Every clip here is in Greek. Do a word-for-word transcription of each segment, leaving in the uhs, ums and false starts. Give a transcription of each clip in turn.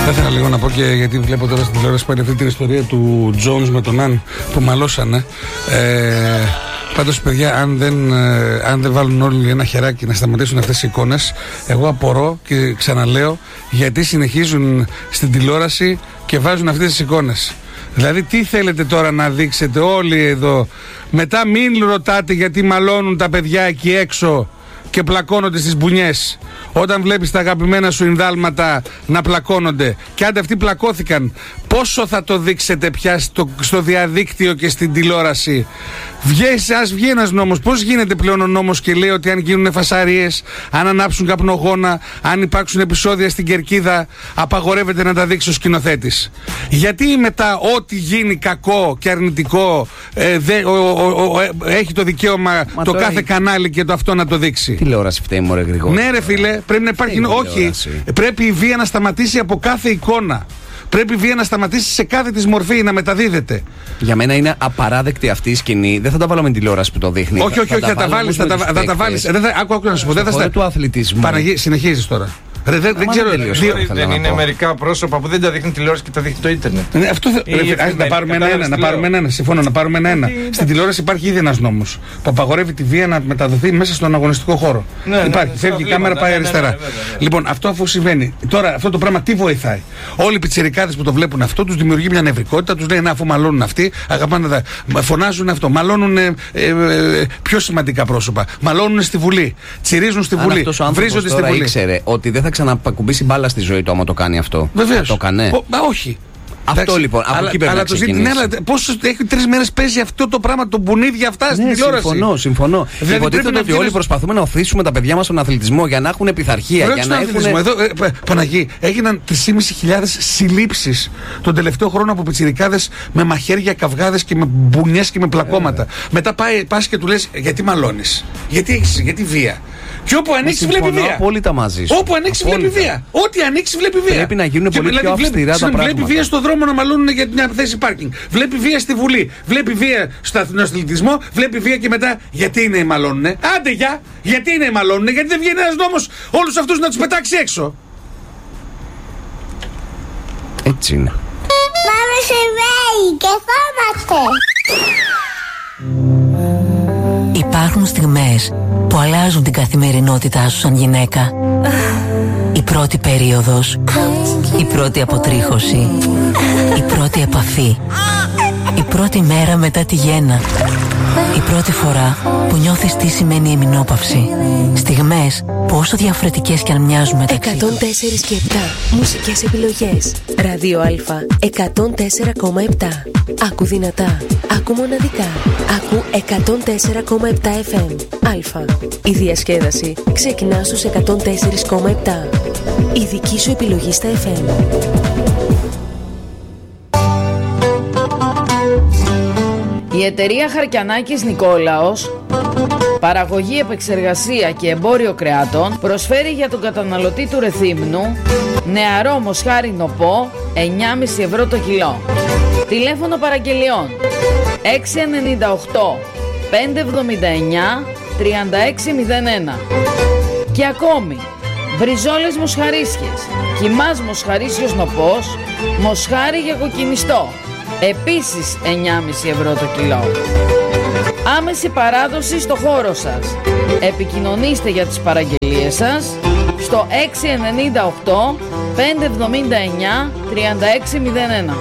Θα ήθελα λίγο να πω και γιατί βλέπω τώρα στην τηλεόραση πάλι αυτή την ιστορία του Jones με τον Αν που μαλώσανε. Ε, Πάντως, παιδιά, αν δεν, ε, αν δεν βάλουν όλοι ένα χεράκι να σταματήσουν αυτές οι εικόνες, εγώ απορώ και ξαναλέω γιατί συνεχίζουν στην τηλεόραση και βάζουν αυτές τις εικόνες. Δηλαδή, τι θέλετε τώρα να δείξετε όλοι εδώ? Μετά μην ρωτάτε γιατί μαλώνουν τα παιδιά εκεί έξω και πλακώνονται στις μπουνιές. Όταν βλέπεις τα αγαπημένα σου Ινδάλματα να πλακώνονται, και αν αυτοί πλακώθηκαν, πόσο θα το δείξετε πια στο, στο διαδίκτυο και στην τηλεόραση? Βγες, ας βγει ένας νόμος. Πώς γίνεται πλέον ο νόμος και λέει ότι αν γίνουν φασαρίες, αν ανάψουν καπνογόνα, αν υπάρξουν επεισόδια στην κερκίδα, απαγορεύεται να τα δείξει ο σκηνοθέτης? Γιατί μετά ό,τι γίνει κακό και αρνητικό ε, δε, ο, ο, ο, ο, έχει το δικαίωμα Μα το κάθε έχει... κανάλι και το αυτό να το δείξει? Τηλεόραση φταίει, μωρέ Γρηγόρη. Ναι ρε φίλε, πρέπει να υπάρχει. Όχι, πρέπει η βία να σταματήσει από κάθε εικόνα. Πρέπει η βία να σταματήσει σε κάθε της μορφή, να μεταδίδεται. Για μένα είναι απαράδεκτη αυτή η σκηνή. Δεν θα τα βάλω με τηλεόραση που το δείχνει. Όχι, όχι, όχι, θα τα βάλεις. Θα τα βάλεις. Άκου, άκου να σου πω. Δεν θα του αθλητισμού. Παναγί, συνεχίζεις τώρα. Ρε, δεν, δεν ξέρω. Δεν, δύο, δεν είναι μερικά πρόσωπα που δεν τα δείχνει τηλεόραση και τα δείχνει το ίντερνετ. Ναι, αυτό θα, ρε, να πάρουμε ένα-ένα. Να πάρουμε ένα-ένα. Συμφωνώ, να πάρουμε ένα-ένα. Στην τηλεόραση υπάρχει ήδη ένας νόμος που απαγορεύει τη βία να μεταδοθεί μέσα στον αγωνιστικό χώρο. Ναι, υπάρχει. Ναι, φεύγει η κάμερα, πάει αριστερά. Λοιπόν, αυτό αφού συμβαίνει. Τώρα αυτό το πράγμα τι βοηθάει? Όλοι οι πιτσιρικάδες που το βλέπουν αυτό τους δημιουργεί μια νευρικότητα. Τους λέει να, αφού μαλώνουν αυτοί, αγαπάνε τα. Φωνάζουν αυτό. Μαλώνουν ε, ε, ε, πιο σημαντικά πρόσωπα. Μαλώνουν στη Βουλή. Τσιρίζουν στη Βουλή. Βρίζονται στη Βουλή. Ήξερε ότι δεν θα ξαναπακουμπήσει μπάλα στη ζωή του άμα το κάνει αυτό. Βεβαίως. Το έκανε. Μα όχι. Αυτό εντάξει, λοιπόν, από αλλά, εκεί πρέπει αλλά να ξεκινήσει. Ναι, αλλά πόσο έχει τρεις μέρες παίζει αυτό το πράγμα, το μπουνίδι αυτά στην ναι, τηλεόραση. Συμφωνώ, συμφωνώ. Δηλαδή, υποτίθεται ότι όλοι προσπαθούμε να οθήσουμε τα παιδιά μας στον αθλητισμό για να έχουν πειθαρχία. Για να έχουν... Εδώ, ε, Παναγί, έγιναν τρεις χιλιάδες πεντακόσιες συλλήψεις τον τελευταίο χρόνο από πιτσιρικάδες με μαχαίρια, καυγάδες και με μπουνιές και με πλακώματα. Yeah. Μετά πάει, πας και του λες γιατί μαλώνεις, γιατί έχεις, γιατί βία. Και όπου ανοίξει βλέπει βία. Απόλυτα μαζί σου. Όπου ανοίξει βλέπει βία. Ό,τι ανοίξει βλέπει βία. Πρέπει να γίνουν και πολύ δηλαδή, πιο αυστηρά τα πράγματα. Βλέπει βία στο δρόμο να μαλώνουν για μια θέση πάρκινγκ. Βλέπει βία στη Βουλή. Βλέπει βία στο αθλητισμό. Βλέπει βία και μετά γιατί είναι οι μαλώνουνε. Άντε για! Γιατί είναι οι μαλώνουνε, γιατί δεν βγαίνει ένας νόμος όλους αυτούς να τους πετάξει έξω. Έτσι είναι. Πάμε σε βέη και φόμαστε. Υπάρχουν στιγμές που αλλάζουν την καθημερινότητά σου σαν γυναίκα. Η πρώτη περίοδος, η πρώτη αποτρίχωση, η πρώτη επαφή, η πρώτη μέρα μετά τη γέννα, η πρώτη φορά που νιώθεις τι σημαίνει εμεινόπαυση. Στιγμές που όσο διαφορετικές κι αν μοιάζουν μεταξύ τους. εκατόν τέσσερα και επτά μουσικές επιλογές. Ράδιο Α εκατόν τέσσερα κόμμα επτά. Άκου δυνατά, άκου μοναδικά. Άκου εκατόν τέσσερα κόμμα επτά εφ εμ. Α. Η διασκέδαση ξεκινά στους εκατόν τέσσερα κόμμα επτά. Η δική σου επιλογή στα εφ εμ. Η εταιρεία Χαρκιανάκης Νικόλαος, παραγωγή, επεξεργασία και εμπόριο κρεάτων, προσφέρει για τον καταναλωτή του Ρεθύμνου νεαρό μοσχάρι νοπό εννιά κόμμα πέντε ευρώ το κιλό. Τηλέφωνο παραγγελιών έξι εννιά οκτώ πέντε εβδομήντα εννιά τριάντα έξι μηδέν ένα. Και ακόμη μπριζόλες μοσχαρίσιες, κιμάς μοσχαρίσιος νοπός, μοσχάρι για κοκκινιστό, επίσης εννιά κόμμα πέντε ευρώ το κιλό. Άμεση παράδοση στο χώρο σας. Επικοινωνήστε για τις παραγγελίες σας στο έξι εννιά οκτώ πέντε εβδομήντα εννιά τριάντα έξι μηδέν ένα.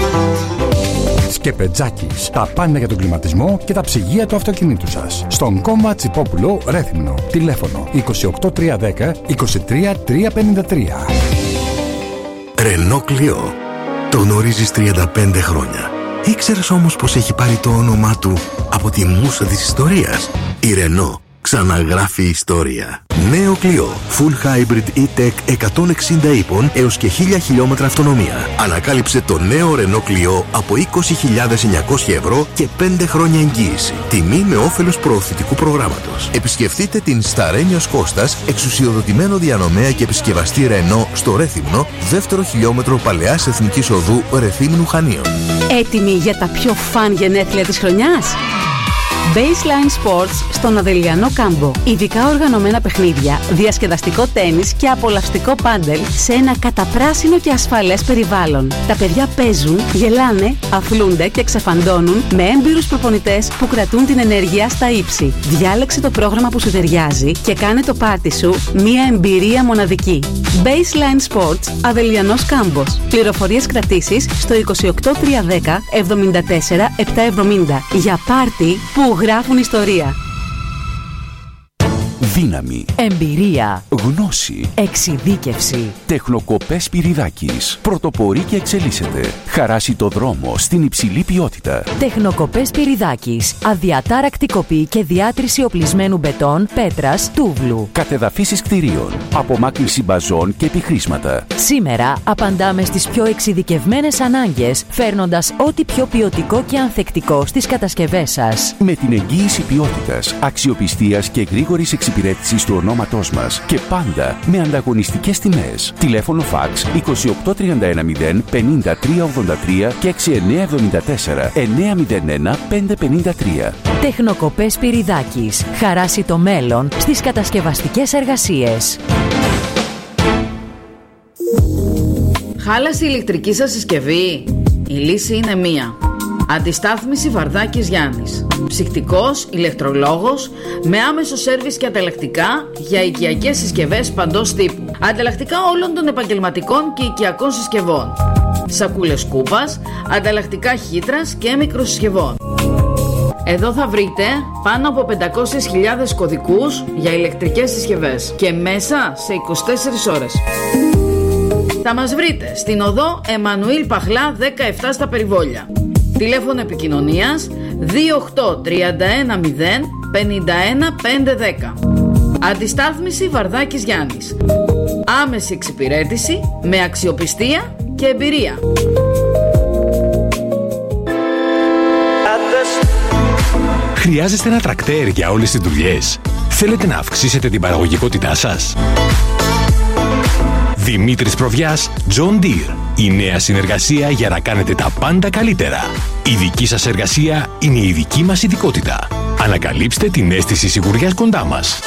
Σκεπετζάκης. Τα πάντα για τον κλιματισμό και τα ψυγεία του αυτοκινήτου σας. Στον Κόμμα Τσιπόπουλο, Ρέθυμνο. Τηλέφωνο είκοσι οκτώ τριακόσια δέκα είκοσι τρία τριακόσια πενήντα τρία. Ρενό Κλειό. Το γνωρίζεις τριάντα πέντε χρόνια. Ήξερες όμως πως έχει πάρει το όνομά του από τη μούσα της ιστορίας? Η Ρενό ξαναγράφει ιστορία. Νέο Κλειό. Full Hybrid E-Tech εκατόν εξήντα ύπων έως και χίλια χιλιόμετρα αυτονομία. Ανακάλυψε το νέο Renault Clio από είκοσι χιλιάδες εννιακόσια ευρώ και πέντε χρόνια εγγύηση. Τιμή με όφελος προωθητικού προγράμματος. Επισκεφτείτε την Σταρένιος Κώστας, εξουσιοδοτημένο διανομέα και επισκευαστή Renault στο Ρέθυμνο, δεύτερο χιλιόμετρο Παλαιάς Εθνικής Οδού Ρεθύμνου Χανίων. Έτοιμοι για τα πιο φαν γενέθλια της χρονιάς? Baseline Sports στον Αδελιανό Κάμπο. Ειδικά οργανωμένα παιχνίδια, διασκεδαστικό τένις και απολαυστικό πάντελ σε ένα καταπράσινο και ασφαλές περιβάλλον. Τα παιδιά παίζουν, γελάνε, αθλούνται και ξεφαντώνουν με έμπειρους προπονητές που κρατούν την ενέργεια στα ύψη. Διάλεξε το πρόγραμμα που σου ταιριάζει και κάνε το πάρτι σου μια εμπειρία μοναδική. Baseline Sports, Αδελιανός Κάμπος. Πληροφορίες κρατήσεις στο είκοσι οκτώ τριακόσια δέκα εβδομήντα τέσσερα επτακόσια εβδομήντα για πάρτι που γράφουν ιστορία. Δύναμη, εμπειρία, γνώση, εξειδίκευση. Τεχνοκοπές Σπυριδάκης. Πρωτοπορεί και εξελίσσεται. Χαράσει το δρόμο στην υψηλή ποιότητα. Τεχνοκοπές Σπυριδάκης. Αδιατάρακτη κοπή και διάτρηση οπλισμένου μπετόν, πέτρας, τούβλου. Κατεδαφίσεις κτηρίων. Απομάκρυνση μπαζών και επιχρήσματα. Σήμερα απαντάμε στις πιο εξειδικευμένες ανάγκες, φέρνοντας ό,τι πιο ποιοτικό και ανθεκτικό στις κατασκευές σας. Με την εγγύηση ποιότητας, αξιοπιστίας και γρήγορης εξυπηρέτησης του ονόματός μας και πάντα με ανταγωνιστικές τιμές. Τηλέφωνο φαξ είκοσι οκτώ τριάντα ένα μηδέν πενήντα τρία ογδόντα τρία και έξι εννιά εβδομήντα τέσσερα εννιά μηδέν ένα πέντε πενήντα τρία. Τεχνοκοπές Σπυριδάκης. Χαράσει το μέλλον στις κατασκευαστικές εργασίες. Χάλασε η ηλεκτρική σας συσκευή? Η λύση είναι μία. Αντιστάθμιση Βαρδάκης Γιάννης. Ψυκτικός, ηλεκτρολόγος, με άμεσο σέρβις και ανταλλακτικά για οικιακές συσκευές παντός τύπου. Ανταλλακτικά όλων των επαγγελματικών και οικιακών συσκευών. Σακούλες κούπας, ανταλλακτικά χύτρας και μικροσυσκευών. Εδώ θα βρείτε πάνω από πεντακόσιες χιλιάδες κωδικούς για ηλεκτρικές συσκευές και μέσα σε είκοσι τέσσερις ώρες. Θα μας βρείτε στην οδό Εμμανουήλ Παχλά δεκαεπτά στα Περιβόλια. Τηλέφωνο επικοινωνίας δύο οκτώ τρία ένα μηδέν πενήντα ένα πεντακόσια δέκα. Αντιστάθμιση Βαρδάκης Γιάννης. Άμεση εξυπηρέτηση με αξιοπιστία και εμπειρία. Χρειάζεστε ένα τρακτέρ για όλες τις δουλειές? Θέλετε να αυξήσετε την παραγωγικότητά σας? Δημήτρης Προβιάς, John Deere. Η νέα συνεργασία για να κάνετε τα πάντα καλύτερα. Η δική σας εργασία είναι η δική μας ειδικότητα. Ανακαλύψτε την αίσθηση σιγουριάς κοντά μας.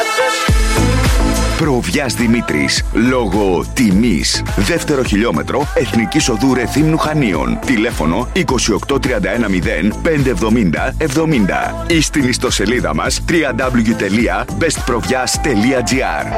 Προβιάς Δημήτρης. Λόγω τιμής. Δεύτερο χιλιόμετρο Εθνικής Οδού Ρεθύμνου Χανίων. Τηλέφωνο είκοσι οκτώ τριάντα ένα μηδέν πεντακόσια εβδομήντα εβδομήντα ή στην ιστοσελίδα μας double-u double-u double-u τελεία best provias τελεία gr.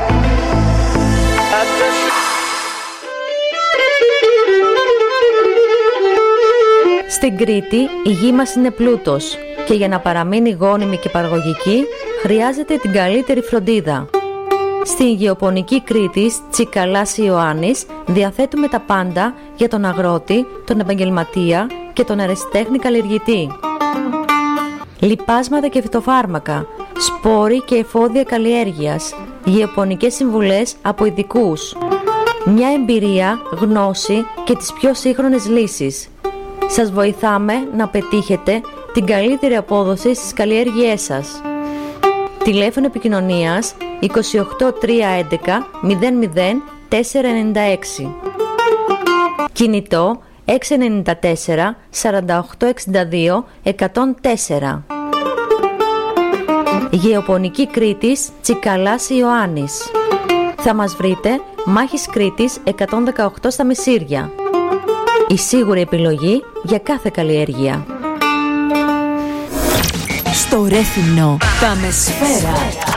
Στην Κρήτη η γη μας είναι πλούτος και για να παραμείνει γόνιμη και παραγωγική χρειάζεται την καλύτερη φροντίδα. Στην Γεωπονική Κρήτης Τσικαλάς Ιωάννης διαθέτουμε τα πάντα για τον αγρότη, τον επαγγελματία και τον ερασιτέχνη καλλιεργητή. Λιπάσματα και φυτοφάρμακα, σπόροι και εφόδια καλλιέργειας, γεωπονικές συμβουλές από ειδικούς. Μια εμπειρία, γνώση και τις πιο σύγχρονες λύσεις. Σας βοηθάμε να πετύχετε την καλύτερη απόδοση στις καλλιέργειές σας. Τηλέφωνο επικοινωνίας είκοσι οκτώ τριακόσια έντεκα μηδέν μηδέν τέσσερα εννιά έξι. Κινητό έξι εννιά τέσσερα σαράντα οκτώ εξήντα δύο εκατόν τέσσερα. Γεωπονική Κρήτης Τσικαλάς Ιωάννης. Θα μας βρείτε Μάχης Κρήτης εκατόν δεκαοκτώ στα Μεσήρια. Η σίγουρη επιλογή για κάθε καλλιέργεια. Στο Ρέθυμνο πάμε σφαίρα.